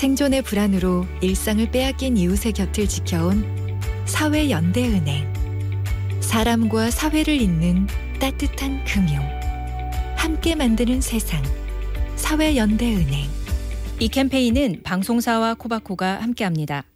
생존의 불안으로 일상을 빼앗긴 이웃의 곁을 지켜온 사회연대은행. 사람과 사회를 잇는 따뜻한 금융. 함께 만드는 세상. 사회연대은행. 이 캠페인은 방송사와 코바코가 함께합니다.